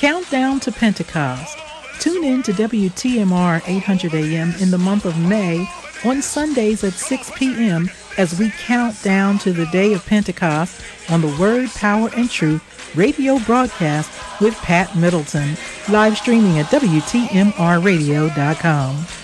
Countdown to Pentecost. Tune in to WTMR 800 AM in the month of May on Sundays at 6 p.m. as we count down to the day of Pentecost on the Word, Power, and Truth radio broadcast with Pat Middleton, live streaming at WTMRradio.com.